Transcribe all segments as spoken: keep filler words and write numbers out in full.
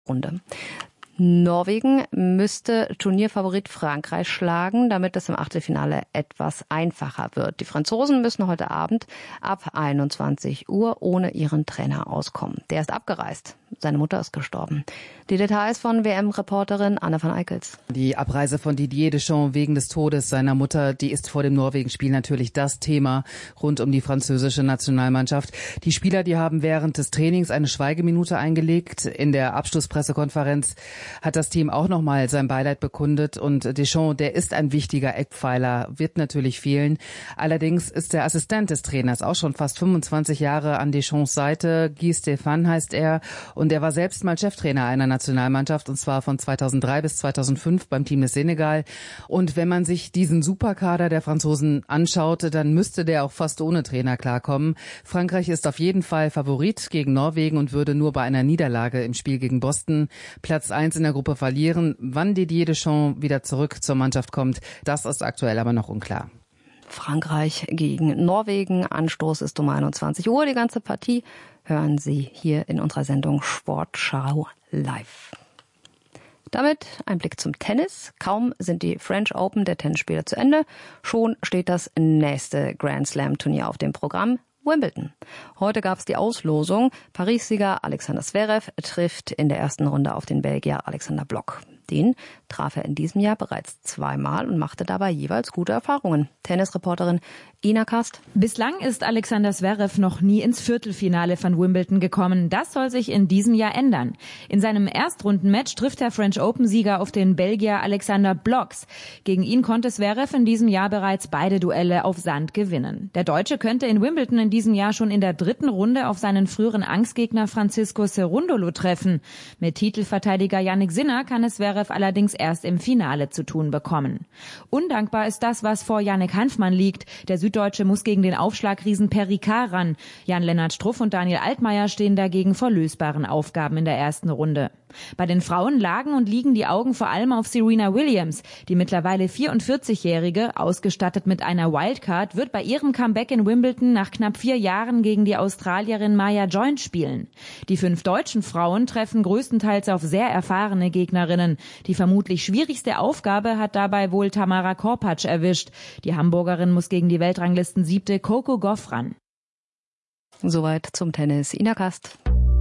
Runde. Norwegen müsste Turnierfavorit Frankreich schlagen, damit es im Achtelfinale etwas einfacher wird. Die Franzosen müssen heute Abend ab einundzwanzig Uhr ohne ihren Trainer auskommen. Der ist abgereist. Seine Mutter ist gestorben. Die Details von W M-Reporterin Anne van Eickels. Die Abreise von Didier Deschamps wegen des Todes seiner Mutter, die ist vor dem Norwegen-Spiel natürlich das Thema rund um die französische Nationalmannschaft. Die Spieler, die haben während des Trainings eine Schweigeminute eingelegt. In der Abschlusspressekonferenz hat das Team auch nochmal sein Beileid bekundet. Und Deschamps, der ist ein wichtiger Eckpfeiler, wird natürlich fehlen. Allerdings ist der Assistent des Trainers auch schon fast fünfundzwanzig Jahre an Deschamps Seite. Guy Stéphane heißt er. Und er war selbst mal Cheftrainer einer Nationalmannschaft, und zwar von zweitausenddrei bis zweitausendfünf beim Team des Senegal. Und wenn man sich diesen Superkader der Franzosen anschaute, dann müsste der auch fast ohne Trainer klarkommen. Frankreich ist auf jeden Fall Favorit gegen Norwegen und würde nur bei einer Niederlage im Spiel gegen Boston Platz eins in der Gruppe verlieren. Wann Didier Deschamps wieder zurück zur Mannschaft kommt, das ist aktuell aber noch unklar. Frankreich gegen Norwegen. Anstoß ist um einundzwanzig Uhr. Die ganze Partie hören Sie hier in unserer Sendung Sportschau live. Damit ein Blick zum Tennis. Kaum sind die French Open der Tennisspieler zu Ende, schon steht das nächste Grand Slam Turnier auf dem Programm. Wimbledon. Heute gab es die Auslosung. Paris-Sieger Alexander Zverev trifft in der ersten Runde auf den Belgier Alexander Blok. Den traf er in diesem Jahr bereits zweimal und machte dabei jeweils gute Erfahrungen. Tennisreporterin Ina Kast. Bislang ist Alexander Zverev noch nie ins Viertelfinale von Wimbledon gekommen. Das soll sich in diesem Jahr ändern. In seinem Erstrundenmatch trifft der French Open-Sieger auf den Belgier Alexander Bloks. Gegen ihn konnte Zverev in diesem Jahr bereits beide Duelle auf Sand gewinnen. Der Deutsche könnte in Wimbledon in diesem Jahr schon in der dritten Runde auf seinen früheren Angstgegner Francisco Cerundolo treffen. Mit Titelverteidiger Jannik Sinner kann es Zverev allerdings erst im Finale zu tun bekommen. Undankbar ist das, was vor Yannick Hanfmann liegt. Der Süddeutsche muss gegen den Aufschlagriesen Per Ricard ran. Jan-Lennart Struff und Daniel Altmaier stehen dagegen vor lösbaren Aufgaben in der ersten Runde. Bei den Frauen lagen und liegen die Augen vor allem auf Serena Williams. Die mittlerweile vierundvierzigjährige, ausgestattet mit einer Wildcard, wird bei ihrem Comeback in Wimbledon nach knapp vier Jahren gegen die Australierin Maya Joint spielen. Die fünf deutschen Frauen treffen größtenteils auf sehr erfahrene Gegnerinnen. Die vermutlich schwierigste Aufgabe hat dabei wohl Tamara Korpatsch erwischt. Die Hamburgerin muss gegen die Weltranglistensiebte Coco Gauff ran. Soweit zum Tennis. Ina Kast.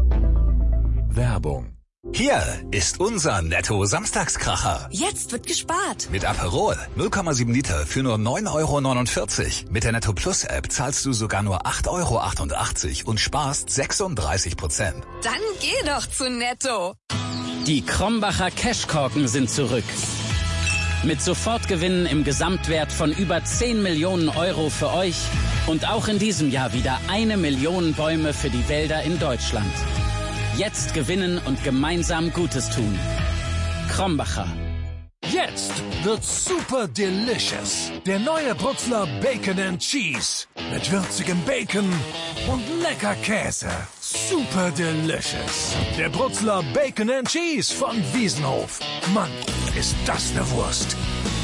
Werbung. Hier ist unser Netto-Samstagskracher. Jetzt wird gespart. Mit Aperol null Komma sieben Liter für nur neun Euro neunundvierzig. Mit der Netto Plus App zahlst du sogar nur acht Euro achtundachtzig und sparst sechsunddreißig Prozent. Dann geh doch zu Netto. Die Krombacher Cashkorken sind zurück. Mit Sofortgewinnen im Gesamtwert von über zehn Millionen Euro für euch und auch in diesem Jahr wieder eine Million Bäume für die Wälder in Deutschland. Jetzt gewinnen und gemeinsam Gutes tun. Krombacher. Jetzt wird's super delicious. Der neue Brutzler Bacon and Cheese. Mit würzigem Bacon und lecker Käse. Super delicious. Der Brutzler Bacon and Cheese von Wiesenhof. Mann, ist das eine Wurst.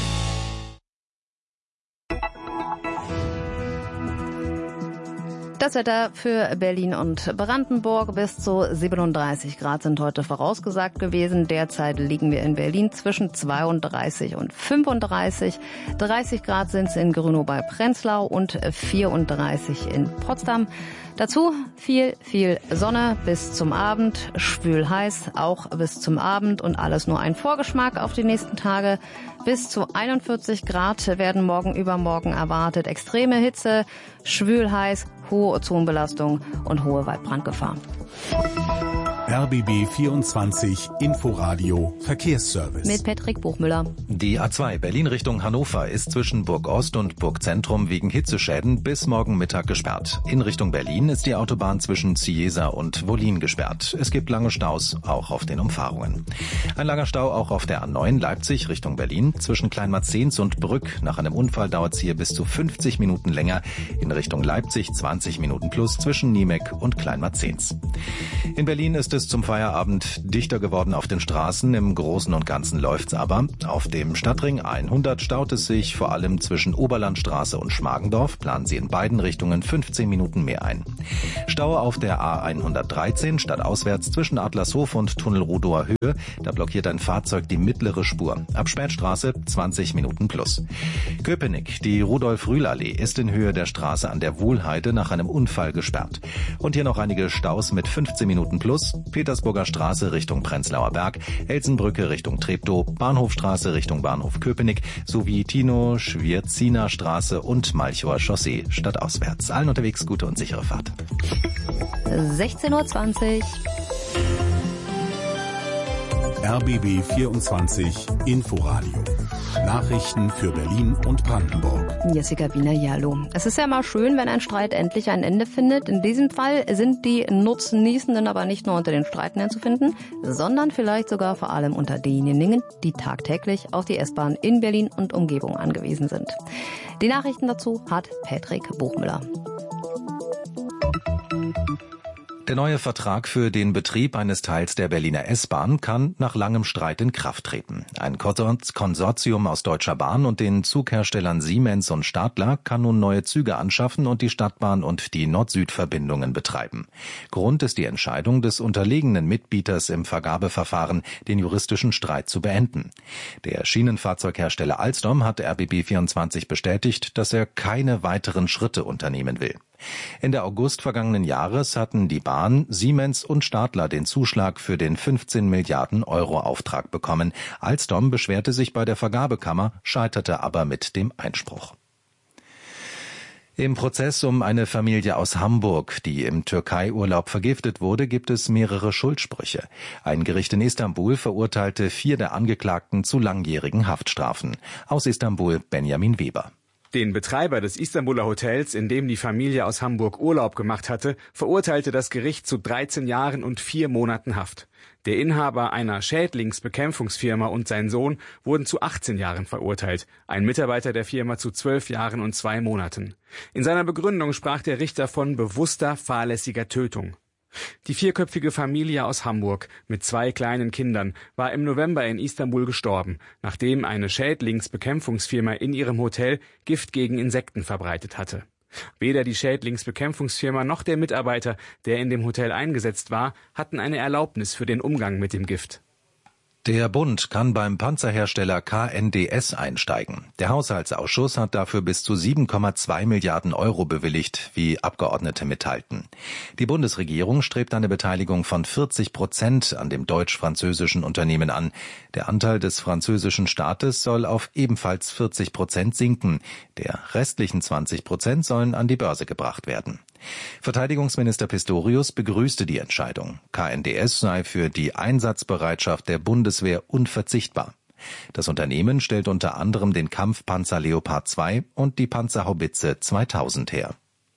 Das Wetter für Berlin und Brandenburg. Bis zu siebenunddreißig Grad sind heute vorausgesagt gewesen. Derzeit liegen wir in Berlin zwischen zweiunddreißig und fünfunddreißig. dreißig Grad sind es in Grünow bei Prenzlau und vierunddreißig in Potsdam. Dazu viel, viel Sonne bis zum Abend, schwül heiß, auch bis zum Abend und alles nur ein Vorgeschmack auf die nächsten Tage. Bis zu einundvierzig Grad werden morgen übermorgen erwartet. Extreme Hitze, schwül heiß, hohe Ozonbelastung und hohe Waldbrandgefahr. R B B vierundzwanzig Inforadio Verkehrsservice. Mit Patrick Buchmüller. Die A zwei Berlin Richtung Hannover ist zwischen Burg Ost und Burg Zentrum wegen Hitzeschäden bis morgen Mittag gesperrt. In Richtung Berlin ist die Autobahn zwischen Ciesa und Wollin gesperrt. Es gibt lange Staus, auch auf den Umfahrungen. Ein langer Stau auch auf der A neun Leipzig Richtung Berlin. Zwischen Kleinmarzens und Brück. Nach einem Unfall dauert es hier bis zu fünfzig Minuten länger. In Richtung Leipzig zwanzig Minuten plus zwischen Niemek und Kleinmarzens. In Berlin ist es ist zum Feierabend dichter geworden auf den Straßen. Im Großen und Ganzen läuft's aber. Auf dem Stadtring hundert staut es sich vor allem zwischen Oberlandstraße und Schmargendorf. Planen Sie in beiden Richtungen fünfzehn Minuten mehr ein. Stau auf der A hundertdreizehn stadtauswärts zwischen Adlershof und Tunnel-Rudower Höhe. Da blockiert ein Fahrzeug die mittlere Spur. Ab Spätstraße zwanzig Minuten plus. Köpenick, die Rudolf-Rühl-Allee ist in Höhe der Straße an der Wohlheide nach einem Unfall gesperrt. Und hier noch einige Staus mit fünfzehn Minuten plus. Petersburger Straße Richtung Prenzlauer Berg, Elsenbrücke Richtung Treptow, Bahnhofstraße Richtung Bahnhof Köpenick sowie Tino-Schwierziner Straße und Malchower Chaussee stadtauswärts. Allen unterwegs gute und sichere Fahrt. sechzehn Uhr zwanzig. R B B vierundzwanzig Inforadio. Nachrichten für Berlin und Brandenburg. Jessica Wiener-Jallo. Es ist ja mal schön, wenn ein Streit endlich ein Ende findet. In diesem Fall sind die Nutznießenden aber nicht nur unter den Streitenden zu finden, sondern vielleicht sogar vor allem unter denjenigen, die tagtäglich auf die S-Bahn in Berlin und Umgebung angewiesen sind. Die Nachrichten dazu hat Patrick Buchmüller. Der neue Vertrag für den Betrieb eines Teils der Berliner S-Bahn kann nach langem Streit in Kraft treten. Ein Konsortium aus Deutscher Bahn und den Zugherstellern Siemens und Stadler kann nun neue Züge anschaffen und die Stadtbahn und die Nord-Süd-Verbindungen betreiben. Grund ist die Entscheidung des unterlegenen Mitbieters im Vergabeverfahren, den juristischen Streit zu beenden. Der Schienenfahrzeughersteller Alstom hat R B B vierundzwanzig bestätigt, dass er keine weiteren Schritte unternehmen will. Ende August vergangenen Jahres hatten die Bahn, Siemens und Stadler den Zuschlag für den fünfzehn Milliarden Euro Auftrag bekommen. Alstom beschwerte sich bei der Vergabekammer, scheiterte aber mit dem Einspruch. Im Prozess um eine Familie aus Hamburg, die im Türkei-Urlaub vergiftet wurde, gibt es mehrere Schuldsprüche. Ein Gericht in Istanbul verurteilte vier der Angeklagten zu langjährigen Haftstrafen. Aus Istanbul Benjamin Weber. Den Betreiber des Istanbuler Hotels, in dem die Familie aus Hamburg Urlaub gemacht hatte, verurteilte das Gericht zu dreizehn Jahren und vier Monaten Haft. Der Inhaber einer Schädlingsbekämpfungsfirma und sein Sohn wurden zu achtzehn Jahren verurteilt, ein Mitarbeiter der Firma zu zwölf Jahren und zwei Monaten. In seiner Begründung sprach der Richter von bewusster, fahrlässiger Tötung. Die vierköpfige Familie aus Hamburg mit zwei kleinen Kindern war im November in Istanbul gestorben, nachdem eine Schädlingsbekämpfungsfirma in ihrem Hotel Gift gegen Insekten verbreitet hatte. Weder die Schädlingsbekämpfungsfirma noch der Mitarbeiter, der in dem Hotel eingesetzt war, hatten eine Erlaubnis für den Umgang mit dem Gift. Der Bund kann beim Panzerhersteller K N D S einsteigen. Der Haushaltsausschuss hat dafür bis zu sieben Komma zwei Milliarden Euro bewilligt, wie Abgeordnete mitteilten. Die Bundesregierung strebt eine Beteiligung von vierzig Prozent an dem deutsch-französischen Unternehmen an. Der Anteil des französischen Staates soll auf ebenfalls vierzig Prozent sinken. Der restlichen zwanzig Prozent sollen an die Börse gebracht werden. Verteidigungsminister Pistorius begrüßte die Entscheidung. K N D S sei für die Einsatzbereitschaft der Bundeswehr unverzichtbar. Das Unternehmen stellt unter anderem den Kampfpanzer Leopard zwei und die Panzerhaubitze zweitausend her.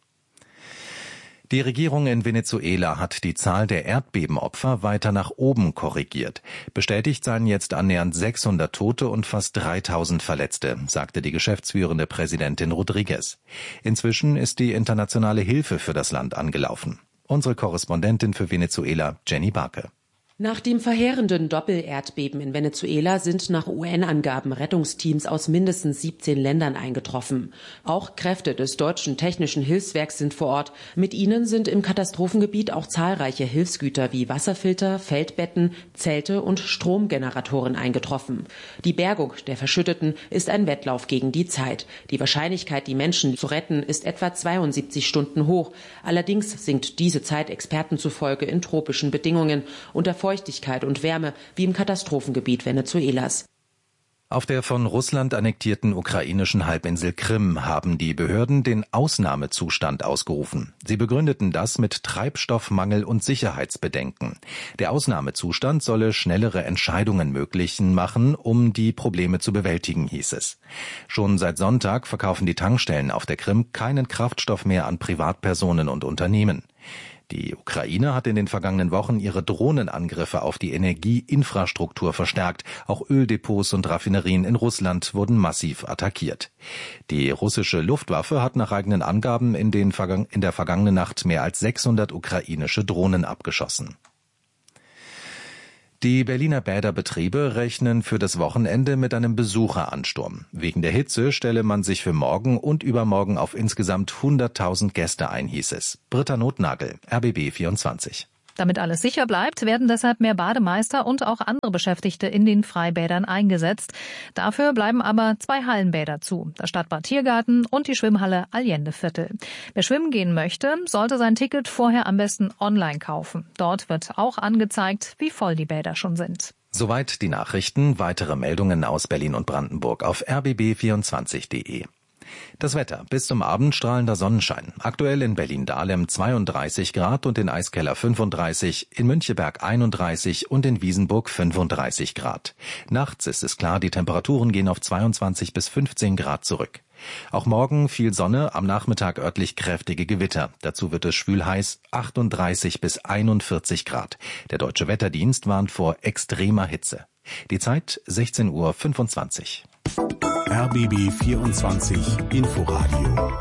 Die Regierung in Venezuela hat die Zahl der Erdbebenopfer weiter nach oben korrigiert. Bestätigt seien jetzt annähernd sechshundert Tote und fast dreitausend Verletzte, sagte die geschäftsführende Präsidentin Rodriguez. Inzwischen ist die internationale Hilfe für das Land angelaufen. Unsere Korrespondentin für Venezuela, Jenny Barke. Nach dem verheerenden Doppel-Erdbeben in Venezuela sind nach U N-Angaben Rettungsteams aus mindestens siebzehn Ländern eingetroffen. Auch Kräfte des Deutschen Technischen Hilfswerks sind vor Ort. Mit ihnen sind im Katastrophengebiet auch zahlreiche Hilfsgüter wie Wasserfilter, Feldbetten, Zelte und Stromgeneratoren eingetroffen. Die Bergung der Verschütteten ist ein Wettlauf gegen die Zeit. Die Wahrscheinlichkeit, die Menschen zu retten, ist etwa zweiundsiebzig Stunden hoch. Allerdings sinkt diese Zeit Experten zufolge in tropischen Bedingungen unter Feuchtigkeit und Wärme wie im Katastrophengebiet Venezuelas. Auf der von Russland annektierten ukrainischen Halbinsel Krim haben die Behörden den Ausnahmezustand ausgerufen. Sie begründeten das mit Treibstoffmangel und Sicherheitsbedenken. Der Ausnahmezustand solle schnellere Entscheidungen möglich machen, um die Probleme zu bewältigen, hieß es. Schon seit Sonntag verkaufen die Tankstellen auf der Krim keinen Kraftstoff mehr an Privatpersonen und Unternehmen. Die Ukraine hat in den vergangenen Wochen ihre Drohnenangriffe auf die Energieinfrastruktur verstärkt. Auch Öldepots und Raffinerien in Russland wurden massiv attackiert. Die russische Luftwaffe hat nach eigenen Angaben in, den Vergang- in der vergangenen Nacht mehr als sechshundert ukrainische Drohnen abgeschossen. Die Berliner Bäderbetriebe rechnen für das Wochenende mit einem Besucheransturm. Wegen der Hitze stelle man sich für morgen und übermorgen auf insgesamt hunderttausend Gäste ein, hieß es. Britta Notnagel, R B B vierundzwanzig. Damit alles sicher bleibt, werden deshalb mehr Bademeister und auch andere Beschäftigte in den Freibädern eingesetzt. Dafür bleiben aber zwei Hallenbäder zu, das Stadtbad Tiergarten und die Schwimmhalle Allendeviertel. Wer schwimmen gehen möchte, sollte sein Ticket vorher am besten online kaufen. Dort wird auch angezeigt, wie voll die Bäder schon sind. Soweit die Nachrichten. Weitere Meldungen aus Berlin und Brandenburg auf r b b vierundzwanzig punkt de. Das Wetter. Bis zum Abend strahlender Sonnenschein. Aktuell in Berlin-Dahlem zweiunddreißig Grad und in Eiskeller fünfunddreißig, in Müncheberg einunddreißig und in Wiesenburg fünfunddreißig Grad. Nachts ist es klar, die Temperaturen gehen auf zweiundzwanzig bis fünfzehn Grad zurück. Auch morgen viel Sonne, am Nachmittag örtlich kräftige Gewitter. Dazu wird es schwül heiß, achtunddreißig bis einundvierzig Grad. Der Deutsche Wetterdienst warnt vor extremer Hitze. Die Zeit sechzehn Uhr fünfundzwanzig. R B B vierundzwanzig Inforadio.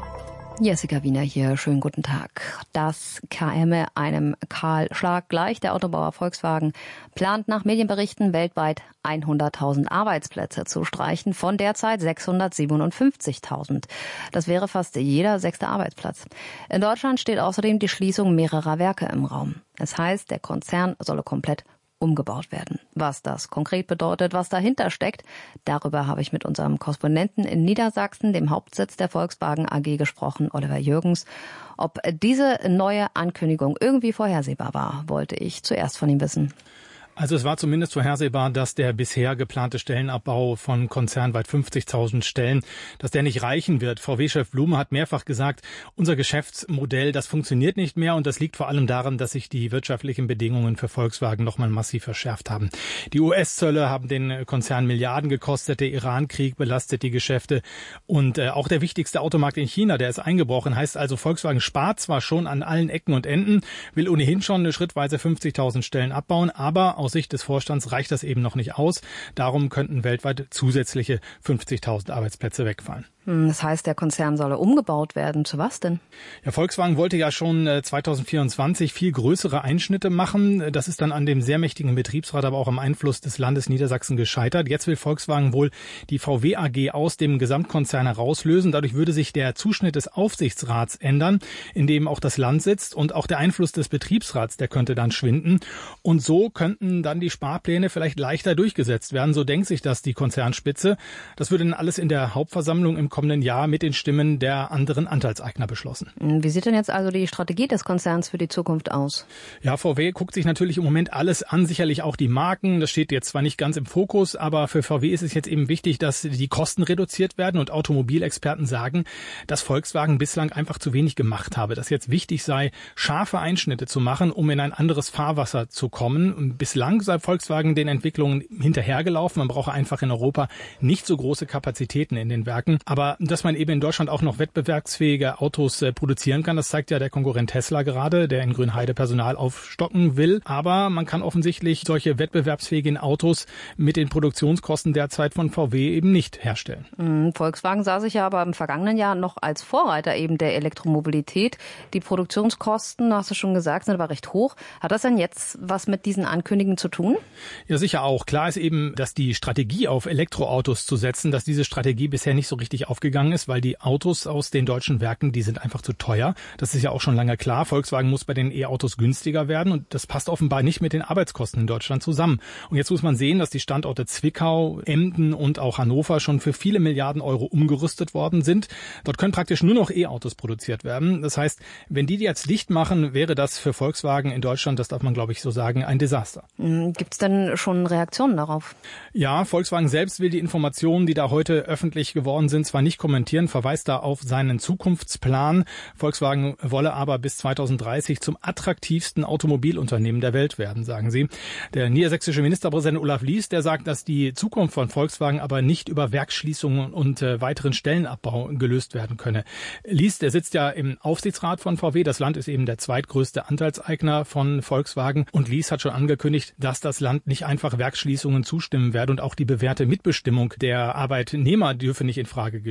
Jessica Wiener hier, schönen guten Tag. Das käme einem Kahlschlag gleich. Der Autobauer Volkswagen plant nach Medienberichten weltweit hunderttausend Arbeitsplätze zu streichen, von derzeit sechshundertsiebenundfünfzigtausend. Das wäre fast jeder sechste Arbeitsplatz. In Deutschland steht außerdem die Schließung mehrerer Werke im Raum. Es heißt, der Konzern solle komplett umgebaut werden. Was das konkret bedeutet, was dahinter steckt, darüber habe ich mit unserem Korrespondenten in Niedersachsen, dem Hauptsitz der Volkswagen A G, gesprochen, Oliver Jürgens. Ob diese neue Ankündigung irgendwie vorhersehbar war, wollte ich zuerst von ihm wissen. Also es war zumindest vorhersehbar, dass der bisher geplante Stellenabbau von konzernweit fünfzigtausend Stellen, dass der nicht reichen wird. V W-Chef Blume hat mehrfach gesagt, unser Geschäftsmodell, das funktioniert nicht mehr und das liegt vor allem daran, dass sich die wirtschaftlichen Bedingungen für Volkswagen nochmal massiv verschärft haben. Die U S-Zölle haben den Konzern Milliarden gekostet, der Iran-Krieg belastet die Geschäfte und äh, auch der wichtigste Automarkt in China, der ist eingebrochen. Heißt also, Volkswagen spart zwar schon an allen Ecken und Enden, will ohnehin schon eine schrittweise fünfzigtausend Stellen abbauen, aber aus Sicht des Vorstands reicht das eben noch nicht aus. Darum könnten weltweit zusätzliche fünfzigtausend Arbeitsplätze wegfallen. Das heißt, der Konzern solle umgebaut werden. Zu was denn? Ja, Volkswagen wollte ja schon zweitausendvierundzwanzig viel größere Einschnitte machen. Das ist dann an dem sehr mächtigen Betriebsrat, aber auch am Einfluss des Landes Niedersachsen gescheitert. Jetzt will Volkswagen wohl die V W A G aus dem Gesamtkonzern herauslösen. Dadurch würde sich der Zuschnitt des Aufsichtsrats ändern, in dem auch das Land sitzt, und auch der Einfluss des Betriebsrats, der könnte dann schwinden. Und so könnten dann die Sparpläne vielleicht leichter durchgesetzt werden. So denkt sich das die Konzernspitze. Das würde dann alles in der Hauptversammlung im kommenden Jahr mit den Stimmen der anderen Anteilseigner beschlossen. Wie sieht denn jetzt also die Strategie des Konzerns für die Zukunft aus? Ja, V W guckt sich natürlich im Moment alles an, sicherlich auch die Marken. Das steht jetzt zwar nicht ganz im Fokus, aber für V W ist es jetzt eben wichtig, dass die Kosten reduziert werden, und Automobilexperten sagen, dass Volkswagen bislang einfach zu wenig gemacht habe, dass jetzt wichtig sei, scharfe Einschnitte zu machen, um in ein anderes Fahrwasser zu kommen. Und bislang sei Volkswagen den Entwicklungen hinterhergelaufen. Man brauche einfach in Europa nicht so große Kapazitäten in den Werken. Aber dass man eben in Deutschland auch noch wettbewerbsfähige Autos äh, produzieren kann, das zeigt ja der Konkurrent Tesla gerade, der in Grünheide Personal aufstocken will. Aber man kann offensichtlich solche wettbewerbsfähigen Autos mit den Produktionskosten derzeit von V W eben nicht herstellen. Mhm. Volkswagen sah sich ja aber im vergangenen Jahr noch als Vorreiter eben der Elektromobilität. Die Produktionskosten, hast du schon gesagt, sind aber recht hoch. Hat das denn jetzt was mit diesen Ankündigungen zu tun? Ja, sicher auch. Klar ist eben, dass die Strategie auf Elektroautos zu setzen, dass diese Strategie bisher nicht so richtig aufgegangen ist, weil die Autos aus den deutschen Werken, die sind einfach zu teuer. Das ist ja auch schon lange klar. Volkswagen muss bei den E-Autos günstiger werden, und das passt offenbar nicht mit den Arbeitskosten in Deutschland zusammen. Und jetzt muss man sehen, dass die Standorte Zwickau, Emden und auch Hannover schon für viele Milliarden Euro umgerüstet worden sind. Dort können praktisch nur noch E-Autos produziert werden. Das heißt, wenn die die jetzt dicht machen, wäre das für Volkswagen in Deutschland, das darf man glaube ich so sagen, ein Desaster. Gibt es denn schon Reaktionen darauf? Ja, Volkswagen selbst will die Informationen, die da heute öffentlich geworden sind, zwar nicht kommentieren, verweist da auf seinen Zukunftsplan. Volkswagen wolle aber bis zweitausenddreißig zum attraktivsten Automobilunternehmen der Welt werden, sagen sie. Der niedersächsische Ministerpräsident Olaf Lies, der sagt, dass die Zukunft von Volkswagen aber nicht über Werksschließungen und äh, weiteren Stellenabbau gelöst werden könne. Lies, der sitzt ja im Aufsichtsrat von V W. Das Land ist eben der zweitgrößte Anteilseigner von Volkswagen. Und Lies hat schon angekündigt, dass das Land nicht einfach Werksschließungen zustimmen werde, und auch die bewährte Mitbestimmung der Arbeitnehmer dürfe nicht in Frage gestellt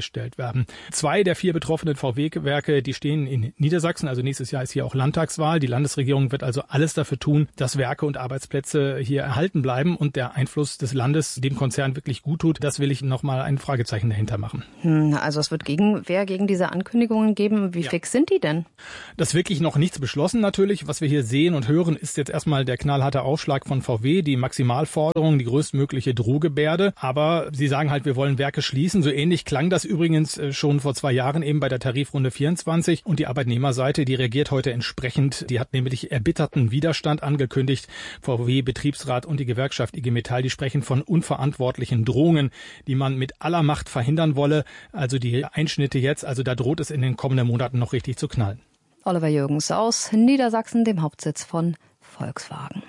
eingestellt werden. Zwei der vier betroffenen V W-Werke, die stehen in Niedersachsen, also nächstes Jahr ist hier auch Landtagswahl. Die Landesregierung wird also alles dafür tun, dass Werke und Arbeitsplätze hier erhalten bleiben und der Einfluss des Landes dem Konzern wirklich gut tut. Das will ich nochmal ein Fragezeichen dahinter machen. Also es wird Gegenwehr gegen diese Ankündigungen geben. Wie ja. fix sind die denn? Das ist wirklich noch nichts beschlossen natürlich. Was wir hier sehen und hören, ist jetzt erstmal der knallharte Aufschlag von V W, die Maximalforderung, die größtmögliche Drohgebärde. Aber sie sagen halt, wir wollen Werke schließen. So ähnlich klang das übrigens schon vor zwei Jahren eben bei der Tarifrunde vierundzwanzig. Und die Arbeitnehmerseite, die reagiert heute entsprechend. Die hat nämlich erbitterten Widerstand angekündigt. V W-Betriebsrat und die Gewerkschaft I G Metall, die sprechen von unverantwortlichen Drohungen, die man mit aller Macht verhindern wolle. Also die Einschnitte jetzt, also da droht es in den kommenden Monaten noch richtig zu knallen. Oliver Jürgens aus Niedersachsen, dem Hauptsitz von Volkswagen.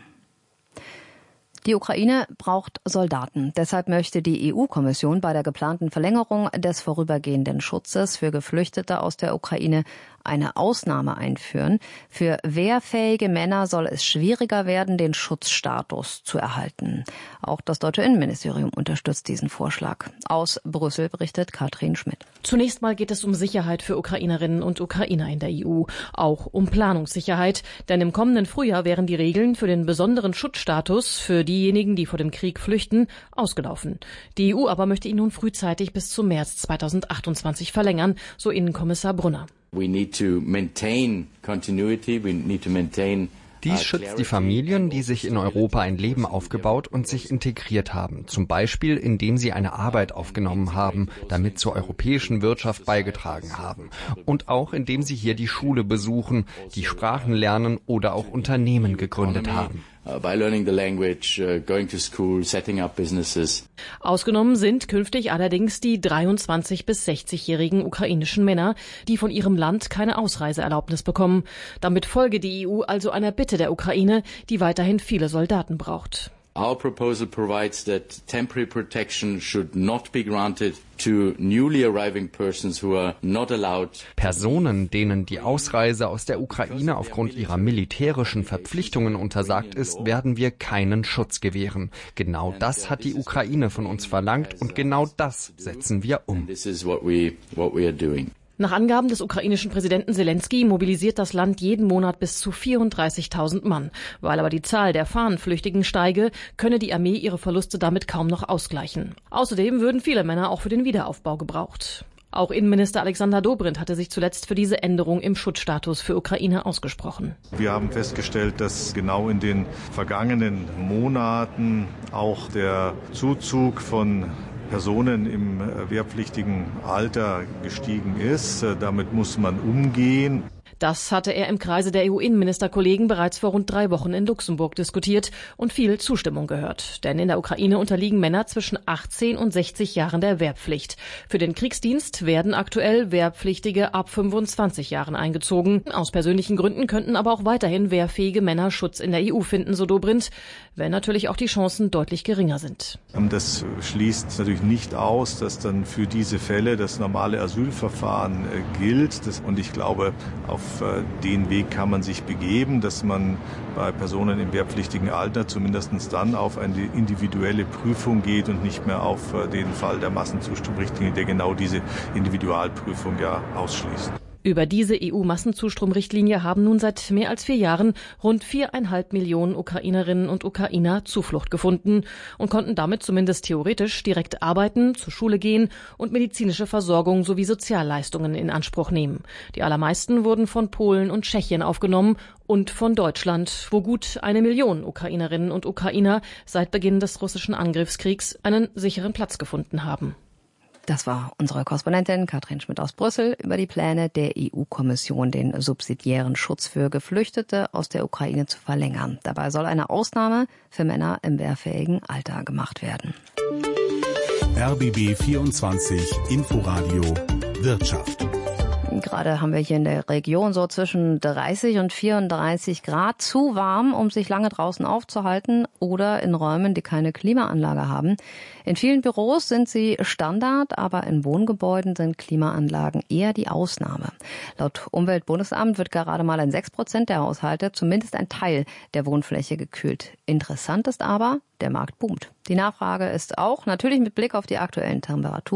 Die Ukraine braucht Soldaten. Deshalb möchte die E U-Kommission bei der geplanten Verlängerung des vorübergehenden Schutzes für Geflüchtete aus der Ukraine eine Ausnahme einführen. Für wehrfähige Männer soll es schwieriger werden, den Schutzstatus zu erhalten. Auch das deutsche Innenministerium unterstützt diesen Vorschlag. Aus Brüssel berichtet Katrin Schmidt. Zunächst mal geht es um Sicherheit für Ukrainerinnen und Ukrainer in der E U, auch um Planungssicherheit. Denn im kommenden Frühjahr wären die Regeln für den besonderen Schutzstatus für diejenigen, die vor dem Krieg flüchten, ausgelaufen. Die E U aber möchte ihn nun frühzeitig bis zum März zweitausendachtundzwanzig verlängern, so Innenkommissar Brunner. We need to maintain continuity. We need to maintain Dies schützt die Familien, die sich in Europa ein Leben aufgebaut und sich integriert haben. Zum Beispiel, indem sie eine Arbeit aufgenommen haben, damit zur europäischen Wirtschaft beigetragen haben. Und auch, indem sie hier die Schule besuchen, die Sprachen lernen oder auch Unternehmen gegründet haben. By learning the language, going to school, setting up businesses. Ausgenommen sind künftig allerdings die dreiundzwanzig- bis sechzigjährigen ukrainischen Männer, die von ihrem Land keine Ausreiseerlaubnis bekommen. Damit folge die E U also einer Bitte der Ukraine, die weiterhin viele Soldaten braucht. Our proposal provides that temporary protection should not be granted to newly arriving persons who are not allowed. Personen, denen die Ausreise aus der Ukraine aufgrund ihrer militärischen Verpflichtungen untersagt ist, werden wir keinen Schutz gewähren. Genau das hat die Ukraine von uns verlangt und genau das setzen wir um. This is what we what we are doing. Nach Angaben des ukrainischen Präsidenten Zelensky mobilisiert das Land jeden Monat bis zu vierunddreißigtausend Mann. Weil aber die Zahl der Fahnenflüchtigen steige, könne die Armee ihre Verluste damit kaum noch ausgleichen. Außerdem würden viele Männer auch für den Wiederaufbau gebraucht. Auch Innenminister Alexander Dobrindt hatte sich zuletzt für diese Änderung im Schutzstatus für Ukraine ausgesprochen. Wir haben festgestellt, dass genau in den vergangenen Monaten auch der Zuzug von Personen im wehrpflichtigen Alter gestiegen ist. Damit muss man umgehen. Das hatte er im Kreise der E U-Innenministerkollegen bereits vor rund drei Wochen in Luxemburg diskutiert und viel Zustimmung gehört. Denn in der Ukraine unterliegen Männer zwischen achtzehn und sechzig Jahren der Wehrpflicht. Für den Kriegsdienst werden aktuell Wehrpflichtige ab fünfundzwanzig Jahren eingezogen. Aus persönlichen Gründen könnten aber auch weiterhin wehrfähige Männer Schutz in der E U finden, so Dobrindt, wenn natürlich auch die Chancen deutlich geringer sind. Das schließt natürlich nicht aus, dass dann für diese Fälle das normale Asylverfahren gilt. Und ich glaube, auf den Weg kann man sich begeben, dass man bei Personen im wehrpflichtigen Alter zumindest dann auf eine individuelle Prüfung geht und nicht mehr auf den Fall der Massenzustromrichtlinie, der genau diese Individualprüfung ja ausschließt. Über diese E U-Massenzustromrichtlinie haben nun seit mehr als vier Jahren rund viereinhalb Millionen Ukrainerinnen und Ukrainer Zuflucht gefunden und konnten damit zumindest theoretisch direkt arbeiten, zur Schule gehen und medizinische Versorgung sowie Sozialleistungen in Anspruch nehmen. Die allermeisten wurden von Polen und Tschechien aufgenommen und von Deutschland, wo gut eine Million Ukrainerinnen und Ukrainer seit Beginn des russischen Angriffskriegs einen sicheren Platz gefunden haben. Das war unsere Korrespondentin Katrin Schmidt aus Brüssel über die Pläne der E U-Kommission, den subsidiären Schutz für Geflüchtete aus der Ukraine zu verlängern. Dabei soll eine Ausnahme für Männer im wehrfähigen Alter gemacht werden. R B B vierundzwanzig Inforadio Wirtschaft. Gerade haben wir hier in der Region so zwischen dreißig und vierunddreißig Grad. Zu warm, um sich lange draußen aufzuhalten oder in Räumen, die keine Klimaanlage haben. In vielen Büros sind sie Standard, aber in Wohngebäuden sind Klimaanlagen eher die Ausnahme. Laut Umweltbundesamt wird gerade mal in sechs Prozent der Haushalte zumindest ein Teil der Wohnfläche gekühlt. Interessant ist aber, der Markt boomt. Die Nachfrage ist auch, natürlich mit Blick auf die aktuellen Temperaturen,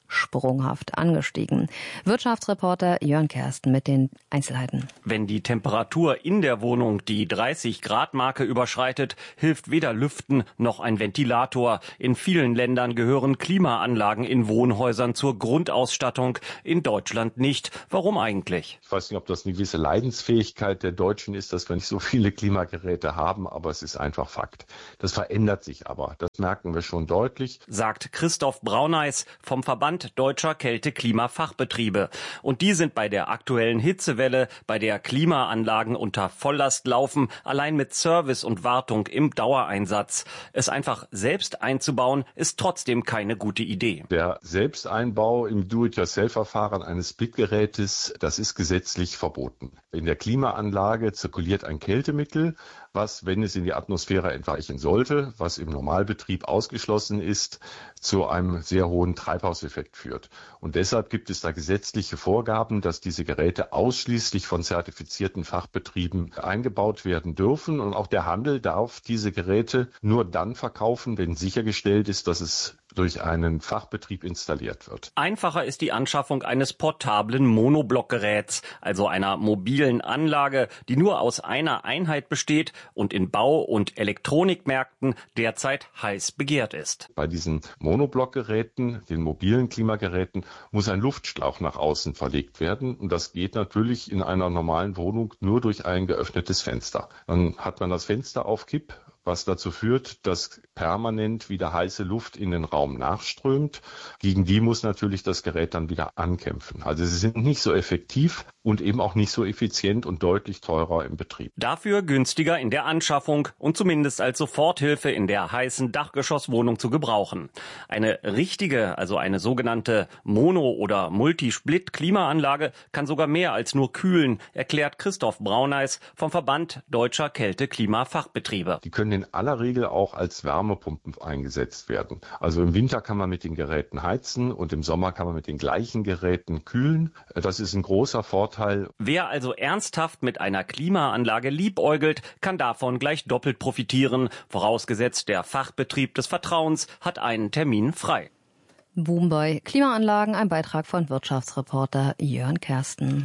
sprunghaft angestiegen. Wirtschaftsreporter Jörn Kersten mit den Einzelheiten. Wenn die Temperatur in der Wohnung die dreißig Grad Marke überschreitet, hilft weder Lüften noch ein Ventilator. In vielen Ländern gehören Klimaanlagen in Wohnhäusern zur Grundausstattung, in Deutschland nicht. Warum eigentlich? Ich weiß nicht, ob das eine gewisse Leidensfähigkeit der Deutschen ist, dass wir nicht so viele Klimageräte haben, aber es ist einfach Fakt. Das verändert sich aber. Das merken wir schon deutlich. Sagt Christoph Brauneis vom Verband Deutscher Kälte-Klima-Fachbetriebe. Und die sind bei der aktuellen Hitzewelle, bei der Klimaanlagen unter Volllast laufen, allein mit Service und Wartung im Dauereinsatz. Es einfach selbst einzubauen, ist trotzdem keine gute Idee. Der Selbsteinbau im Do-it-yourself-Verfahren eines Splitgerätes, das ist gesetzlich verboten. In der Klimaanlage zirkuliert ein Kältemittel, was, wenn es in die Atmosphäre entweichen sollte, was im Normalbetrieb ausgeschlossen ist, zu einem sehr hohen Treibhauseffekt führt. Und deshalb gibt es da gesetzliche Vorgaben, dass diese Geräte ausschließlich von zertifizierten Fachbetrieben eingebaut werden dürfen. Und auch der Handel darf diese Geräte nur dann verkaufen, wenn sichergestellt ist, dass es durch einen Fachbetrieb installiert wird. Einfacher ist die Anschaffung eines portablen Monoblockgeräts, also einer mobilen Anlage, die nur aus einer Einheit besteht und in Bau- und Elektronikmärkten derzeit heiß begehrt ist. Bei diesen Monoblockgeräten, den mobilen Klimageräten, muss ein Luftschlauch nach außen verlegt werden. Und das geht natürlich in einer normalen Wohnung nur durch ein geöffnetes Fenster. Dann hat man das Fenster auf Kipp, was dazu führt, dass permanent wieder heiße Luft in den Raum nachströmt. Gegen die muss natürlich das Gerät dann wieder ankämpfen. Also sie sind nicht so effektiv und eben auch nicht so effizient und deutlich teurer im Betrieb. Dafür günstiger in der Anschaffung und zumindest als Soforthilfe in der heißen Dachgeschosswohnung zu gebrauchen. Eine richtige, also eine sogenannte Mono- oder Multisplit-Klimaanlage kann sogar mehr als nur kühlen, erklärt Christoph Brauneis vom Verband Deutscher Kälte-Klima-Fachbetriebe. Die können in aller Regel auch als Wärmepumpen eingesetzt werden. Also im Winter kann man mit den Geräten heizen und im Sommer kann man mit den gleichen Geräten kühlen. Das ist ein großer Vorteil. Wer also ernsthaft mit einer Klimaanlage liebäugelt, kann davon gleich doppelt profitieren, vorausgesetzt der Fachbetrieb des Vertrauens hat einen Termin frei. Boom bei Klimaanlagen, ein Beitrag von Wirtschaftsreporter Jörn Kersten.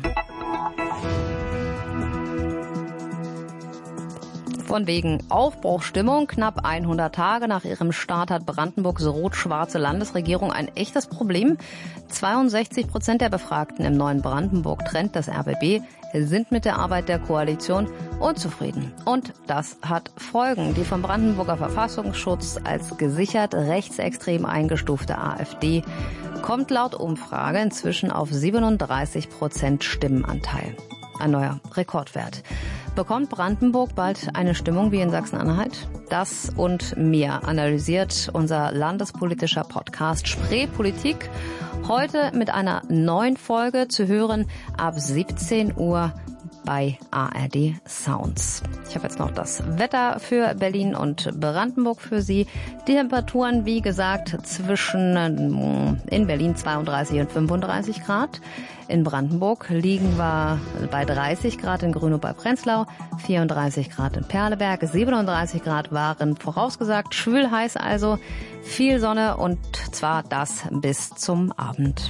Von wegen Aufbruchsstimmung. Knapp hundert Tage nach ihrem Start hat Brandenburgs rot-schwarze Landesregierung ein echtes Problem. zweiundsechzig Prozent der Befragten im neuen Brandenburg-Trend des R B B sind mit der Arbeit der Koalition unzufrieden. Und das hat Folgen. Die vom Brandenburger Verfassungsschutz als gesichert rechtsextrem eingestufte AfD kommt laut Umfrage inzwischen auf siebenunddreißig Prozent Stimmenanteil. Ein neuer Rekordwert. Bekommt Brandenburg bald eine Stimmung wie in Sachsen-Anhalt? Das und mehr analysiert unser landespolitischer Podcast Spreepolitik. Heute mit einer neuen Folge zu hören ab siebzehn Uhr bei A R D Sounds. Ich habe jetzt noch das Wetter für Berlin und Brandenburg für Sie. Die Temperaturen, wie gesagt, zwischen in Berlin zweiunddreißig und fünfunddreißig Grad. In Brandenburg liegen wir bei dreißig Grad in Grünow bei Prenzlau, vierunddreißig Grad in Perleberg, siebenunddreißig Grad waren vorausgesagt, schwül heiß also, viel Sonne und zwar das bis zum Abend.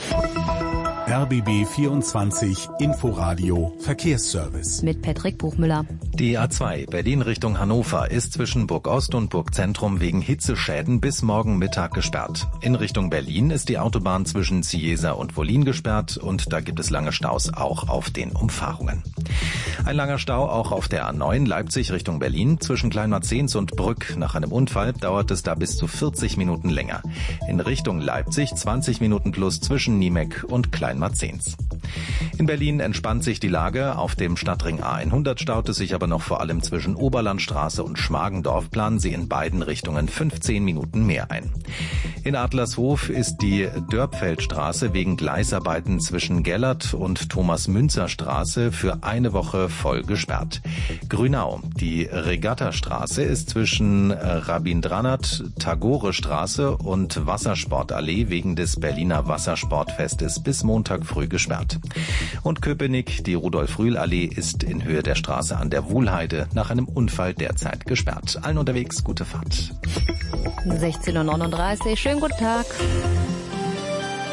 R B B vierundzwanzig Inforadio Verkehrsservice. Mit Patrick Buchmüller. Die A zwei Berlin Richtung Hannover ist zwischen Burg Ost und Burg Zentrum wegen Hitzeschäden bis morgen Mittag gesperrt. In Richtung Berlin ist die Autobahn zwischen Cieza und Wollin gesperrt und da gibt es lange Staus auch auf den Umfahrungen. Ein langer Stau auch auf der A neun Leipzig Richtung Berlin. Zwischen Kleinmarzens und Brück nach einem Unfall dauert es da bis zu vierzig Minuten länger. In Richtung Leipzig zwanzig Minuten plus zwischen Niemek und Kleinmarzens. In Berlin entspannt sich die Lage. Auf dem Stadtring A hundert staut es sich aber noch vor allem zwischen Oberlandstraße und Schmargendorf. Planen Sie in beiden Richtungen fünfzehn Minuten mehr ein. In Adlershof ist die Dörpfeldstraße wegen Gleisarbeiten zwischen Gellert und Thomas-Münzer-Straße für eine Woche voll gesperrt. Grünau, die Regattastraße ist zwischen Rabindranath, Tagore-Straße und Wassersportallee wegen des Berliner Wassersportfestes bis Montag früh gesperrt. Und Köpenick, die Rudolf-Rühl-Allee ist in Höhe der Straße an der Wuhlheide nach einem Unfall derzeit gesperrt. Allen unterwegs gute Fahrt. sechzehn Uhr neununddreißig, schönen guten Tag.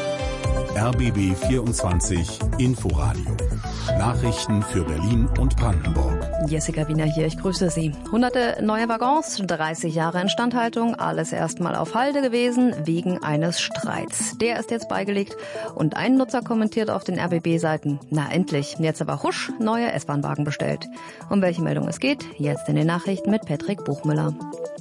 R B B vierundzwanzig Inforadio. Nachrichten für Berlin und Brandenburg. Jessica Wiener hier, ich grüße Sie. Hunderte neue Waggons, dreißig Jahre Instandhaltung, alles erstmal auf Halde gewesen wegen eines Streits. Der ist jetzt beigelegt und ein Nutzer kommentiert auf den R B B-Seiten: Na endlich, jetzt aber husch, neue S-Bahn-Wagen bestellt. Um welche Meldung es geht, jetzt in den Nachrichten mit Patrick Buchmüller.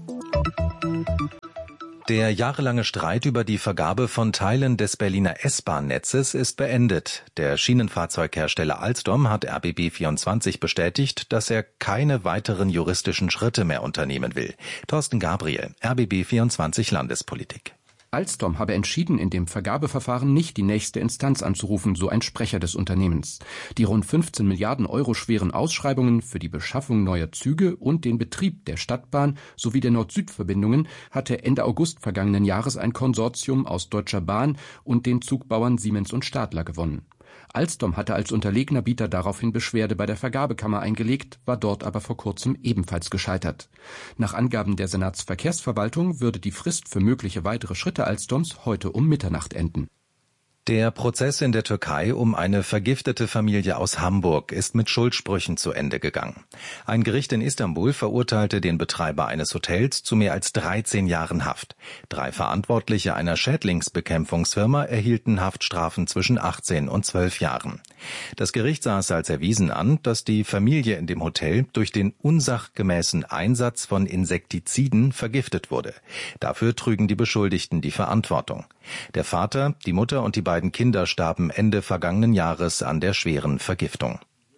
Der jahrelange Streit über die Vergabe von Teilen des Berliner S-Bahn-Netzes ist beendet. Der Schienenfahrzeughersteller Alstom hat R B B vierundzwanzig bestätigt, dass er keine weiteren juristischen Schritte mehr unternehmen will. Thorsten Gabriel, R B B vierundzwanzig Landespolitik. Alstom habe entschieden, in dem Vergabeverfahren nicht die nächste Instanz anzurufen, so ein Sprecher des Unternehmens. Die rund fünfzehn Milliarden Euro schweren Ausschreibungen für die Beschaffung neuer Züge und den Betrieb der Stadtbahn sowie der Nord-Süd-Verbindungen hatte Ende August vergangenen Jahres ein Konsortium aus Deutscher Bahn und den Zugbauern Siemens und Stadler gewonnen. Alstom hatte als unterlegener Bieter daraufhin Beschwerde bei der Vergabekammer eingelegt, war dort aber vor kurzem ebenfalls gescheitert. Nach Angaben der Senatsverkehrsverwaltung würde die Frist für mögliche weitere Schritte Alstoms heute um Mitternacht enden. Der Prozess in der Türkei um eine vergiftete Familie aus Hamburg ist mit Schuldsprüchen zu Ende gegangen. Ein Gericht in Istanbul verurteilte den Betreiber eines Hotels zu mehr als dreizehn Jahren Haft. Drei Verantwortliche einer Schädlingsbekämpfungsfirma erhielten Haftstrafen zwischen achtzehn und zwölf Jahren. Das Gericht sah es als erwiesen an, dass die Familie in dem Hotel durch den unsachgemäßen Einsatz von Insektiziden vergiftet wurde. Dafür trügen die Beschuldigten die Verantwortung. Der Vater, die Mutter und die beiden Kinder starben Ende vergangenen Jahres an der schweren Vergiftung.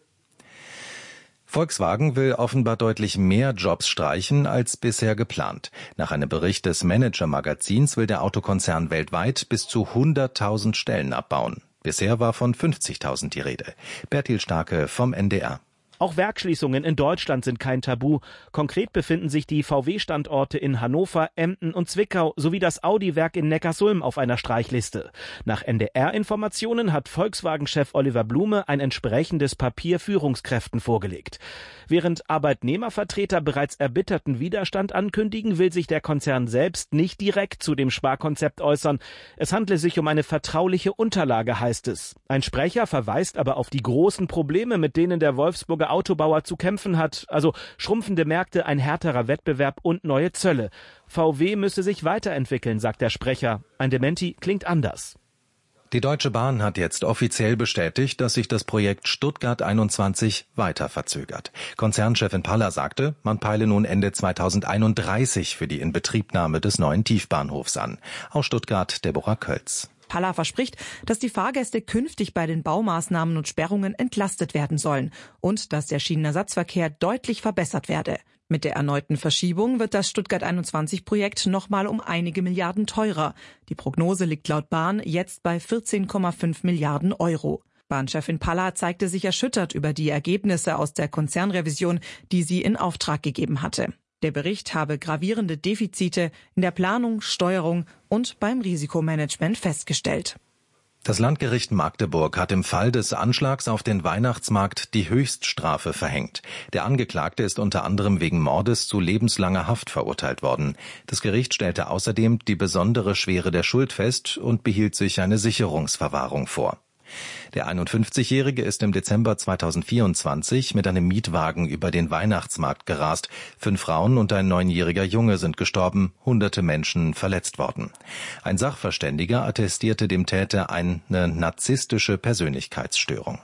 Volkswagen will offenbar deutlich mehr Jobs streichen als bisher geplant. Nach einem Bericht des Manager-Magazins will der Autokonzern weltweit bis zu hunderttausend Stellen abbauen. Bisher war von fünfzigtausend die Rede. Bertil Starke vom N D R. Auch Werksschließungen in Deutschland sind kein Tabu. Konkret befinden sich die V W-Standorte in Hannover, Emden und Zwickau sowie das Audi-Werk in Neckarsulm auf einer Streichliste. Nach N D R-Informationen hat Volkswagen-Chef Oliver Blume ein entsprechendes Papier Führungskräften vorgelegt. Während Arbeitnehmervertreter bereits erbitterten Widerstand ankündigen, will sich der Konzern selbst nicht direkt zu dem Sparkonzept äußern. Es handle sich um eine vertrauliche Unterlage, heißt es. Ein Sprecher verweist aber auf die großen Probleme, mit denen der Wolfsburger Autobauer zu kämpfen hat, also schrumpfende Märkte, ein härterer Wettbewerb und neue Zölle. V W müsse sich weiterentwickeln, sagt der Sprecher. Ein Dementi klingt anders. Die Deutsche Bahn hat jetzt offiziell bestätigt, dass sich das Projekt Stuttgart einundzwanzig weiter verzögert. Konzernchefin Paller sagte, man peile nun Ende zweitausendeinunddreißig für die Inbetriebnahme des neuen Tiefbahnhofs an. Aus Stuttgart Deborah Kölz. Paller verspricht, dass die Fahrgäste künftig bei den Baumaßnahmen und Sperrungen entlastet werden sollen und dass der Schienenersatzverkehr deutlich verbessert werde. Mit der erneuten Verschiebung wird das Stuttgart einundzwanzig Projekt nochmal um einige Milliarden teurer. Die Prognose liegt laut Bahn jetzt bei vierzehn Komma fünf Milliarden Euro. Bahnchefin Paller zeigte sich erschüttert über die Ergebnisse aus der Konzernrevision, die sie in Auftrag gegeben hatte. Der Bericht habe gravierende Defizite in der Planung, Steuerung und beim Risikomanagement festgestellt. Das Landgericht Magdeburg hat im Fall des Anschlags auf den Weihnachtsmarkt die Höchststrafe verhängt. Der Angeklagte ist unter anderem wegen Mordes zu lebenslanger Haft verurteilt worden. Das Gericht stellte außerdem die besondere Schwere der Schuld fest und behielt sich eine Sicherungsverwahrung vor. Der einundfünfzigjährige ist im Dezember zweitausendvierundzwanzig mit einem Mietwagen über den Weihnachtsmarkt gerast. Fünf Frauen und ein neunjähriger Junge sind gestorben, hunderte Menschen verletzt worden. Ein Sachverständiger attestierte dem Täter eine narzisstische Persönlichkeitsstörung.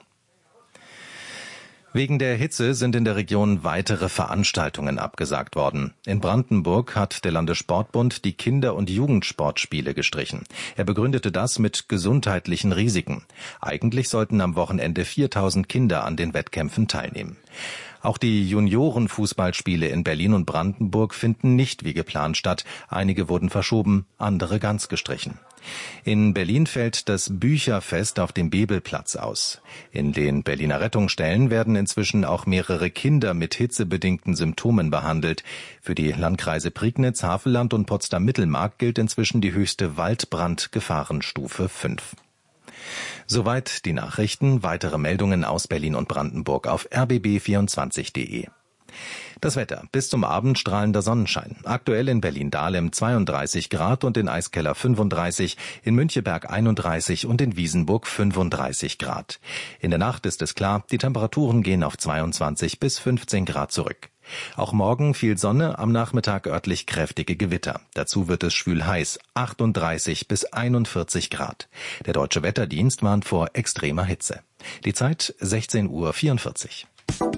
Wegen der Hitze sind in der Region weitere Veranstaltungen abgesagt worden. In Brandenburg hat der Landessportbund die Kinder- und Jugendsportspiele gestrichen. Er begründete das mit gesundheitlichen Risiken. Eigentlich sollten am Wochenende viertausend Kinder an den Wettkämpfen teilnehmen. Auch die Juniorenfußballspiele in Berlin und Brandenburg finden nicht wie geplant statt. Einige wurden verschoben, andere ganz gestrichen. In Berlin fällt das Bücherfest auf dem Bebelplatz aus. In den Berliner Rettungsstellen werden inzwischen auch mehrere Kinder mit hitzebedingten Symptomen behandelt. Für die Landkreise Prignitz, Havelland und Potsdam-Mittelmark gilt inzwischen die höchste Waldbrandgefahrenstufe fünf. Soweit die Nachrichten. Weitere Meldungen aus Berlin und Brandenburg auf r b b vierundzwanzig punkt d e. Das Wetter. Bis zum Abend strahlender Sonnenschein. Aktuell in Berlin-Dahlem zweiunddreißig Grad und in Eiskeller fünfunddreißig, in Müncheberg einunddreißig und in Wiesenburg fünfunddreißig Grad. In der Nacht ist es klar, die Temperaturen gehen auf zweiundzwanzig bis fünfzehn Grad zurück. Auch morgen viel Sonne, am Nachmittag örtlich kräftige Gewitter. Dazu wird es schwül heiß, achtunddreißig bis einundvierzig Grad. Der Deutsche Wetterdienst warnt vor extremer Hitze. Die Zeit sechzehn Uhr vierundvierzig.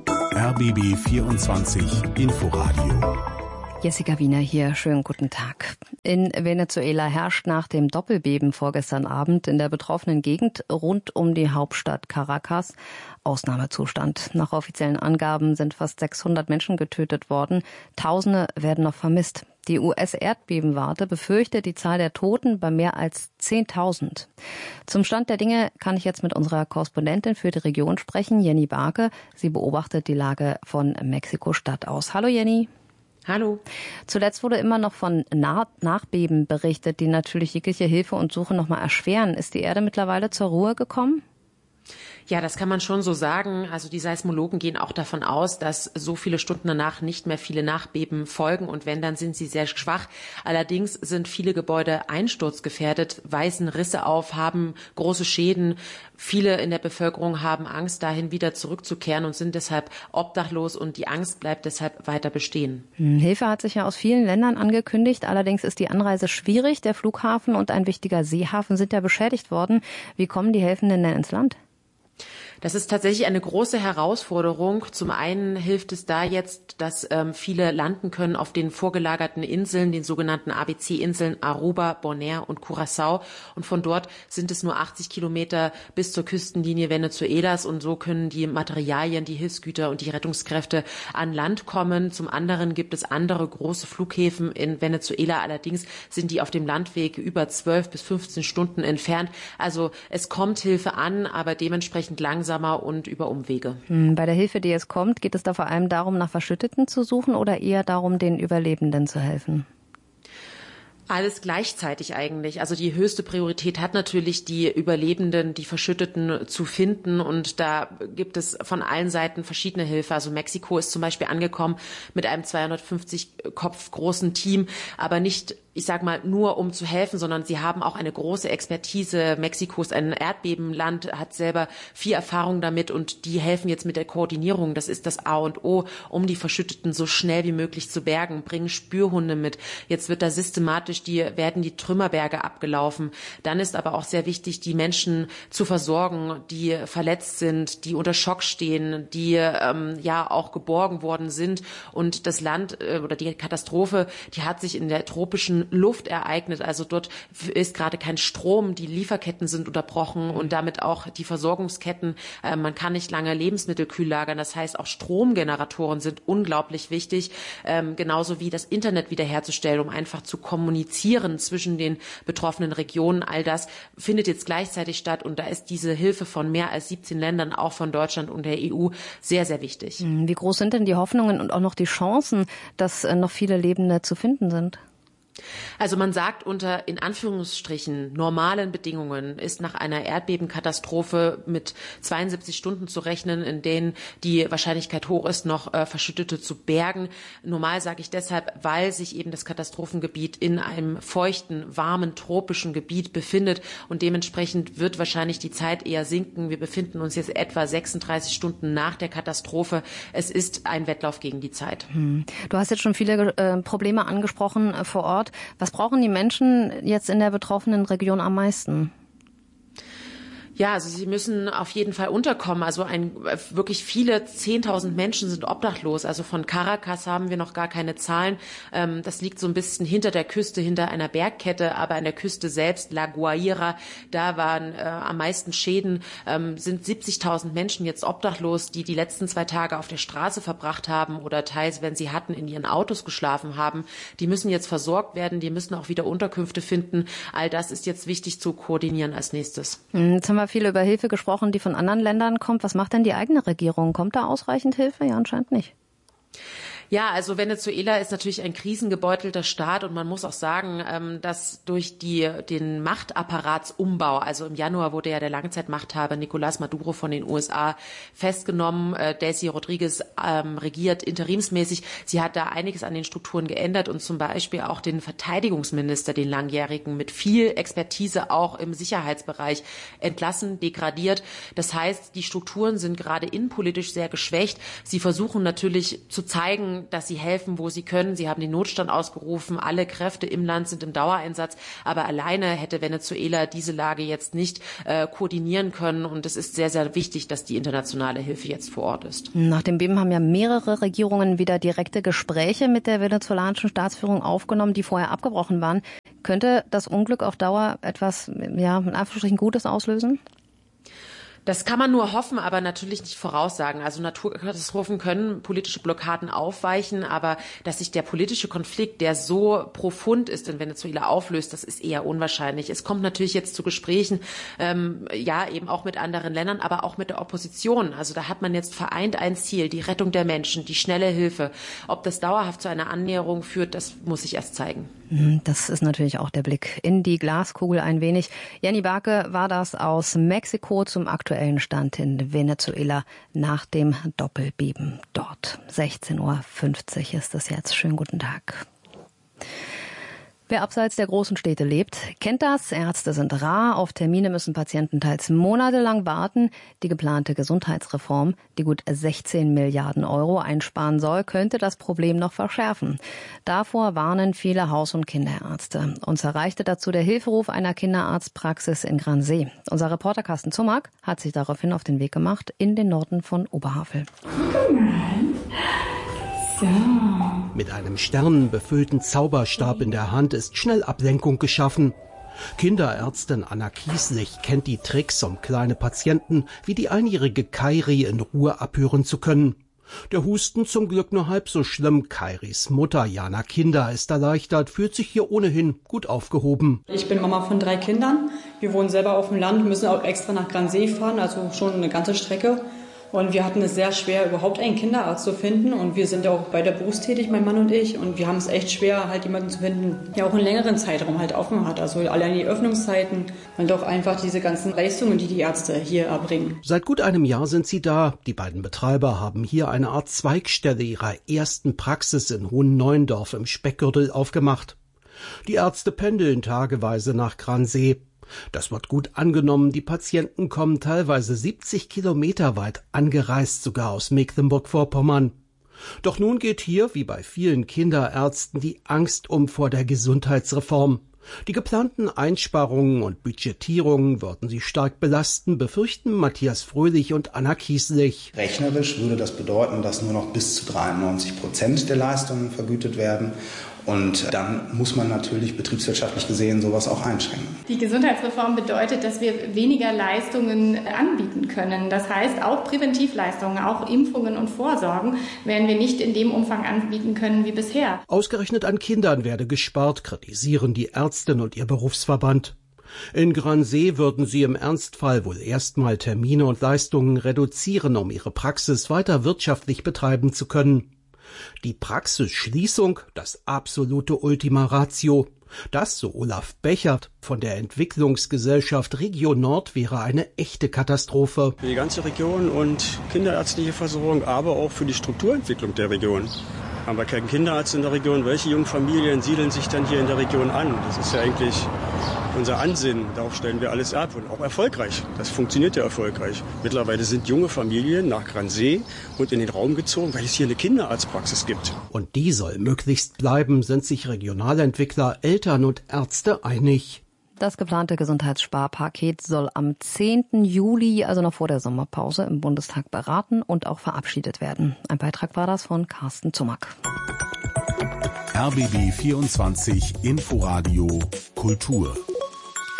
R B B vierundzwanzig Inforadio. Jessica Wiener hier, schönen guten Tag. In Venezuela herrscht nach dem Doppelbeben vorgestern Abend in der betroffenen Gegend rund um die Hauptstadt Caracas Ausnahmezustand. Nach offiziellen Angaben sind fast sechshundert Menschen getötet worden. Tausende werden noch vermisst. Die U S-Erdbebenwarte befürchtet die Zahl der Toten bei mehr als zehntausend. Zum Stand der Dinge kann ich jetzt mit unserer Korrespondentin für die Region sprechen, Jenny Barke. Sie beobachtet die Lage von Mexiko-Stadt aus. Hallo Jenny. Hallo. Zuletzt wurde immer noch von Nachbeben berichtet, die natürlich jegliche Hilfe und Suche noch mal erschweren. Ist die Erde mittlerweile zur Ruhe gekommen? Ja, das kann man schon so sagen. Also die Seismologen gehen auch davon aus, dass so viele Stunden danach nicht mehr viele Nachbeben folgen. Und wenn, dann sind sie sehr schwach. Allerdings sind viele Gebäude einsturzgefährdet, weisen Risse auf, haben große Schäden. Viele in der Bevölkerung haben Angst, dahin wieder zurückzukehren und sind deshalb obdachlos. Und die Angst bleibt deshalb weiter bestehen. Hilfe hat sich ja aus vielen Ländern angekündigt. Allerdings ist die Anreise schwierig. Der Flughafen und ein wichtiger Seehafen sind ja beschädigt worden. Wie kommen die Helfenden denn ins Land? Das ist tatsächlich eine große Herausforderung. Zum einen hilft es da jetzt, dass ähm, viele landen können auf den vorgelagerten Inseln, den sogenannten A B C-Inseln Aruba, Bonaire und Curaçao. Und von dort sind es nur achtzig Kilometer bis zur Küstenlinie Venezuelas. Und so können die Materialien, die Hilfsgüter und die Rettungskräfte an Land kommen. Zum anderen gibt es andere große Flughäfen in Venezuela. Allerdings sind die auf dem Landweg über zwölf bis fünfzehn Stunden entfernt. Also es kommt Hilfe an, aber dementsprechend langsam und über Umwege. Bei der Hilfe, die jetzt kommt, geht es da vor allem darum, nach Verschütteten zu suchen oder eher darum, den Überlebenden zu helfen? Alles gleichzeitig eigentlich. Also die höchste Priorität hat natürlich die Überlebenden, die Verschütteten zu finden. Und da gibt es von allen Seiten verschiedene Hilfe. Also Mexiko ist zum Beispiel angekommen mit einem zweihundertfünfzig Kopf großen Team, aber nicht, ich sag mal, nur um zu helfen, sondern sie haben auch eine große Expertise. Mexiko ist ein Erdbebenland, hat selber viel Erfahrung damit und die helfen jetzt mit der Koordinierung. Das ist das A und O, um die Verschütteten so schnell wie möglich zu bergen, bringen Spürhunde mit. Jetzt wird da systematisch die, werden die Trümmerberge abgelaufen. Dann ist aber auch sehr wichtig, die Menschen zu versorgen, die verletzt sind, die unter Schock stehen, die ähm, ja auch geborgen worden sind. Und das Land äh, oder die Katastrophe, die hat sich in der tropischen Luft ereignet. Also dort ist gerade kein Strom, die Lieferketten sind unterbrochen und damit auch die Versorgungsketten. Äh, man kann nicht lange Lebensmittel kühl lagern. Das heißt, auch Stromgeneratoren sind unglaublich wichtig, ähm, genauso wie das Internet wiederherzustellen, um einfach zu kommunizieren zwischen den betroffenen Regionen. All das findet jetzt gleichzeitig statt und da ist diese Hilfe von mehr als siebzehn Ländern, auch von Deutschland und der E U, sehr, sehr wichtig. Wie groß sind denn die Hoffnungen und auch noch die Chancen, dass noch viele Lebende zu finden sind? Also man sagt, unter in Anführungsstrichen normalen Bedingungen ist nach einer Erdbebenkatastrophe mit zweiundsiebzig Stunden zu rechnen, in denen die Wahrscheinlichkeit hoch ist, noch äh, Verschüttete zu bergen. Normal sage ich deshalb, weil sich eben das Katastrophengebiet in einem feuchten, warmen, tropischen Gebiet befindet und dementsprechend wird wahrscheinlich die Zeit eher sinken. Wir befinden uns jetzt etwa sechsunddreißig Stunden nach der Katastrophe. Es ist ein Wettlauf gegen die Zeit. Hm. Du hast jetzt schon viele äh, Probleme angesprochen äh, vor Ort. Was brauchen die Menschen jetzt in der betroffenen Region am meisten? Ja, also sie müssen auf jeden Fall unterkommen. Also ein, wirklich viele zehntausend Menschen sind obdachlos. Also von Caracas haben wir noch gar keine Zahlen. Das liegt so ein bisschen hinter der Küste, hinter einer Bergkette. Aber an der Küste selbst, La Guaira, da waren äh, am meisten Schäden. Ähm, sind siebzigtausend Menschen jetzt obdachlos, die die letzten zwei Tage auf der Straße verbracht haben oder teils, wenn sie hatten, in ihren Autos geschlafen haben. Die müssen jetzt versorgt werden. Die müssen auch wieder Unterkünfte finden. All das ist jetzt wichtig zu koordinieren als nächstes. Jetzt haben wir viel über Hilfe gesprochen, die von anderen Ländern kommt. Was macht denn die eigene Regierung? Kommt da ausreichend Hilfe? Ja, anscheinend nicht. Ja, also Venezuela ist natürlich ein krisengebeutelter Staat und man muss auch sagen, dass durch die, den Machtapparaatsumbau, also im Januar wurde ja der Langzeitmachthaber Nicolás Maduro von den U S A festgenommen. Delcy Rodriguez ähm, regiert interimsmäßig. Sie hat da einiges an den Strukturen geändert und zum Beispiel auch den Verteidigungsminister, den langjährigen, mit viel Expertise auch im Sicherheitsbereich entlassen, degradiert. Das heißt, die Strukturen sind gerade innenpolitisch sehr geschwächt. Sie versuchen natürlich zu zeigen, dass sie helfen, wo sie können. Sie haben den Notstand ausgerufen. Alle Kräfte im Land sind im Dauereinsatz. Aber alleine hätte Venezuela diese Lage jetzt nicht äh, koordinieren können. Und es ist sehr, sehr wichtig, dass die internationale Hilfe jetzt vor Ort ist. Nach dem Beben haben ja mehrere Regierungen wieder direkte Gespräche mit der venezolanischen Staatsführung aufgenommen, die vorher abgebrochen waren. Könnte das Unglück auf Dauer etwas, ja, in Anführungsstrichen Gutes auslösen? Das kann man nur hoffen, aber natürlich nicht voraussagen. Also Naturkatastrophen können politische Blockaden aufweichen, aber dass sich der politische Konflikt, der so profund ist, in Venezuela auflöst, das ist eher unwahrscheinlich. Es kommt natürlich jetzt zu Gesprächen, ähm, ja, eben auch mit anderen Ländern, aber auch mit der Opposition. Also da hat man jetzt vereint ein Ziel, die Rettung der Menschen, die schnelle Hilfe. Ob das dauerhaft zu einer Annäherung führt, das muss sich erst zeigen. Das ist natürlich auch der Blick in die Glaskugel ein wenig. Jenny Barke war das aus Mexiko zum aktuellen Stand in Venezuela nach dem Doppelbeben dort. sechzehn Uhr fünfzig ist es jetzt. Schönen guten Tag. Wer abseits der großen Städte lebt, kennt das. Ärzte sind rar. Auf Termine müssen Patienten teils monatelang warten. Die geplante Gesundheitsreform, die gut sechzehn Milliarden Euro einsparen soll, könnte das Problem noch verschärfen. Davor warnen viele Haus- und Kinderärzte. Uns erreichte dazu der Hilferuf einer Kinderarztpraxis in Gransee. Unser Reporter Carsten Zumack hat sich daraufhin auf den Weg gemacht in den Norden von Oberhavel. Guck mal. So. Mit einem sternenbefüllten Zauberstab in der Hand ist schnell Ablenkung geschaffen. Kinderärztin Anna Kieslich kennt die Tricks, um kleine Patienten wie die einjährige Kairi in Ruhe abhören zu können. Der Husten zum Glück nur halb so schlimm. Kairis Mutter Jana Kinder ist erleichtert, fühlt sich hier ohnehin gut aufgehoben. Ich bin Mama von drei Kindern. Wir wohnen selber auf dem Land, müssen auch extra nach Gransee fahren, also schon eine ganze Strecke. Und wir hatten es sehr schwer, überhaupt einen Kinderarzt zu finden. Und wir sind ja auch beide berufstätig, mein Mann und ich. Und wir haben es echt schwer, halt jemanden zu finden, der auch einen längeren Zeitraum halt offen hat. Also allein die Öffnungszeiten und auch einfach diese ganzen Leistungen, die die Ärzte hier erbringen. Seit gut einem Jahr sind sie da. Die beiden Betreiber haben hier eine Art Zweigstelle ihrer ersten Praxis in Hohenneuendorf im Speckgürtel aufgemacht. Die Ärzte pendeln tageweise nach Gransee. Das wird gut angenommen. Die Patienten kommen teilweise siebzig Kilometer weit angereist, sogar aus Mecklenburg-Vorpommern. Doch nun geht hier, wie bei vielen Kinderärzten, die Angst um vor der Gesundheitsreform. Die geplanten Einsparungen und Budgetierungen würden sie stark belasten, befürchten Matthias Fröhlich und Anna Kieslich. Rechnerisch würde das bedeuten, dass nur noch bis zu dreiundneunzig Prozent der Leistungen vergütet werden. Und dann muss man natürlich betriebswirtschaftlich gesehen sowas auch einschränken. Die Gesundheitsreform bedeutet, dass wir weniger Leistungen anbieten können. Das heißt, auch Präventivleistungen, auch Impfungen und Vorsorgen werden wir nicht in dem Umfang anbieten können wie bisher. Ausgerechnet an Kindern werde gespart, kritisieren die Ärztin und ihr Berufsverband. In Gransee würden sie im Ernstfall wohl erstmal Termine und Leistungen reduzieren, um ihre Praxis weiter wirtschaftlich betreiben zu können. Die Praxisschließung, das absolute Ultima Ratio. Das, so Olaf Bechert von der Entwicklungsgesellschaft Region Nord, wäre eine echte Katastrophe. Für die ganze Region und kinderärztliche Versorgung, aber auch für die Strukturentwicklung der Region. Haben wir keinen Kinderarzt in der Region? Welche jungen Familien siedeln sich dann hier in der Region an? Das ist ja eigentlich unser Ansinnen. Darauf stellen wir alles ab und auch erfolgreich. Das funktioniert ja erfolgreich. Mittlerweile sind junge Familien nach Gransee und in den Raum gezogen, weil es hier eine Kinderarztpraxis gibt. Und die soll möglichst bleiben, sind sich Regionalentwickler, Eltern und Ärzte einig. Das geplante Gesundheitssparpaket soll am zehnten Juli, also noch vor der Sommerpause, im Bundestag beraten und auch verabschiedet werden. Ein Beitrag war das von Carsten Zumack. R B B vierundzwanzig Inforadio Kultur.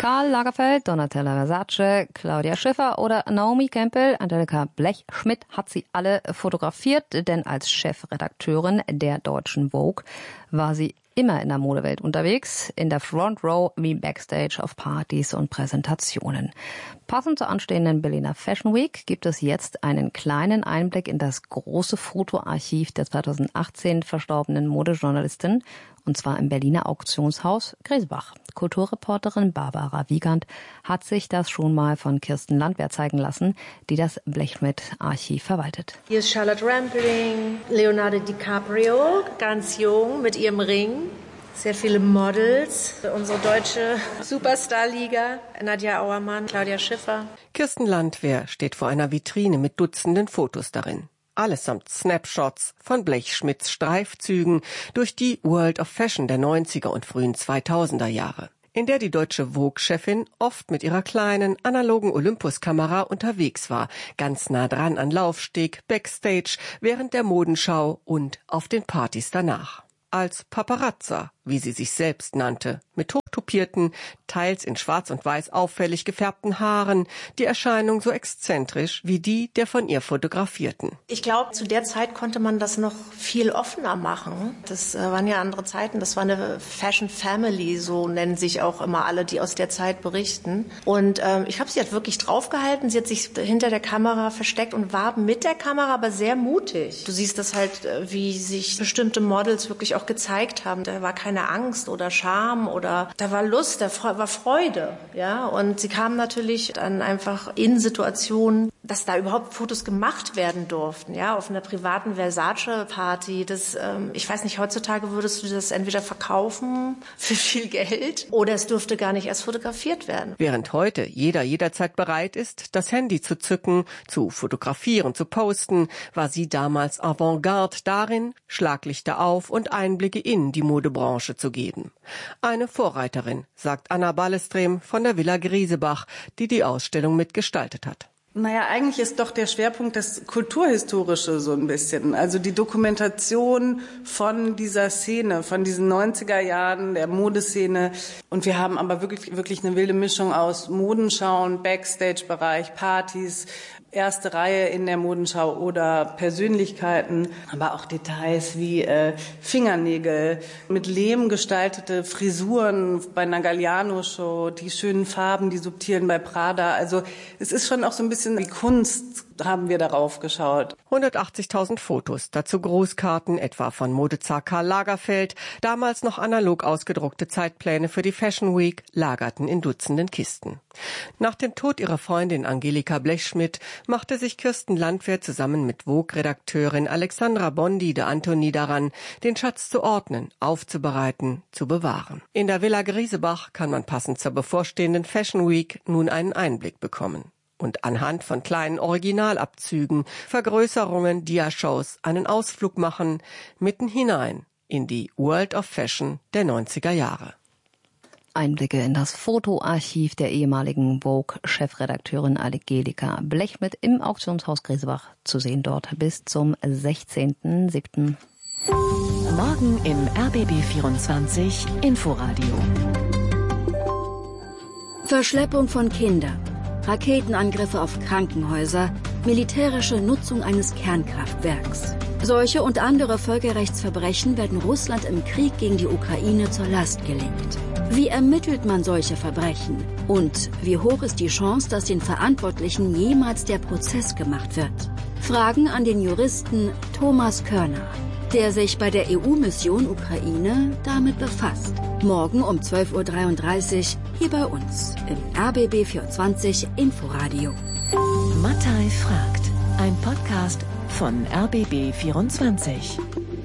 Karl Lagerfeld, Donatella Versace, Claudia Schiffer oder Naomi Campbell, Angelika Blechschmidt hat sie alle fotografiert, denn als Chefredakteurin der deutschen Vogue war sie immer in der Modewelt unterwegs, in der Front Row wie Backstage auf Partys und Präsentationen. Passend zur anstehenden Berliner Fashion Week gibt es jetzt einen kleinen Einblick in das große Fotoarchiv der zweitausendachtzehn verstorbenen Modejournalistin, und zwar im Berliner Auktionshaus Griesbach. Kulturreporterin Barbara Wiegand hat sich das schon mal von Kirsten Landwehr zeigen lassen, die das Blechschmidt-Archiv verwaltet. Hier ist Charlotte Rampling, Leonardo DiCaprio, ganz jung mit ihrem Ring. Sehr viele Models, unsere deutsche Superstar-Liga, Nadja Auermann, Claudia Schiffer. Kirsten Landwehr steht vor einer Vitrine mit Dutzenden Fotos darin. Allesamt Snapshots von Blechschmidts Streifzügen durch die World of Fashion der neunziger und frühen zweitausender Jahre, in der die deutsche Vogue-Chefin oft mit ihrer kleinen, analogen Olympus-Kamera unterwegs war, ganz nah dran an Laufsteg, Backstage, während der Modenschau und auf den Partys danach. Als Paparazza, wie sie sich selbst nannte, mit hochtupierten, teils in schwarz und weiß auffällig gefärbten Haaren, die Erscheinung so exzentrisch wie die der von ihr Fotografierten. Ich glaube, zu der Zeit konnte man das noch viel offener machen. Das äh, waren ja andere Zeiten, das war eine Fashion Family, so nennen sich auch immer alle, die aus der Zeit berichten. Und ähm, ich glaube, sie hat wirklich draufgehalten, sie hat sich hinter der Kamera versteckt und war mit der Kamera aber sehr mutig. Du siehst das halt, äh, wie sich bestimmte Models wirklich auch gezeigt haben. Da war keine Angst oder Scham oder da war Lust, da war Freude, ja. Und sie kamen natürlich dann einfach in Situationen, dass da überhaupt Fotos gemacht werden durften, ja, auf einer privaten Versace-Party. Das, ähm, ich weiß nicht, heutzutage würdest du das entweder verkaufen für viel Geld oder es dürfte gar nicht erst fotografiert werden. Während heute jeder jederzeit bereit ist, das Handy zu zücken, zu fotografieren, zu posten, war sie damals Avantgarde darin, Schlaglichter auf und Einblicke in die Modebranche zu geben. Eine Vorreiterin, sagt Anna Ballestrem von der Villa Griesebach, die die Ausstellung mitgestaltet hat. Naja, eigentlich ist doch der Schwerpunkt das Kulturhistorische so ein bisschen. Also die Dokumentation von dieser Szene, von diesen neunziger Jahren, der Modeszene. Und wir haben aber wirklich, wirklich eine wilde Mischung aus Modenschauen, Backstage-Bereich, Partys, erste Reihe in der Modenschau oder Persönlichkeiten, aber auch Details wie äh, Fingernägel, mit Lehm gestaltete Frisuren bei einer Galliano-Show, die schönen Farben, die subtilen bei Prada. Also es ist schon auch so ein bisschen wie Kunst, haben wir darauf geschaut. hundertachtzigtausend Fotos, dazu Grußkarten, etwa von Modezar Karl Lagerfeld, damals noch analog ausgedruckte Zeitpläne für die Fashion Week, lagerten in Dutzenden Kisten. Nach dem Tod ihrer Freundin Angelika Blechschmidt machte sich Kirsten Landwehr zusammen mit Vogue-Redakteurin Alexandra Bondi de Antoni daran, den Schatz zu ordnen, aufzubereiten, zu bewahren. In der Villa Griesebach kann man passend zur bevorstehenden Fashion Week nun einen Einblick bekommen und anhand von kleinen Originalabzügen, Vergrößerungen, Diashows einen Ausflug machen, mitten hinein in die World of Fashion der neunziger Jahre. Einblicke in das Fotoarchiv der ehemaligen Vogue-Chefredakteurin Angelika Blechschmidt im Auktionshaus Griesebach, zu sehen dort bis zum sechzehnten siebten Morgen im R B B vierundzwanzig Inforadio. Verschleppung von Kindern, Raketenangriffe auf Krankenhäuser, militärische Nutzung eines Kernkraftwerks. Solche und andere Völkerrechtsverbrechen werden Russland im Krieg gegen die Ukraine zur Last gelegt. Wie ermittelt man solche Verbrechen? Und wie hoch ist die Chance, dass den Verantwortlichen jemals der Prozess gemacht wird? Fragen an den Juristen Thomas Körner, der sich bei der E U-Mission Ukraine damit befasst. Morgen um zwölf Uhr dreiunddreißig hier bei uns im R B B vierundzwanzig Inforadio. Mattei fragt, ein Podcast von R B B vierundzwanzig.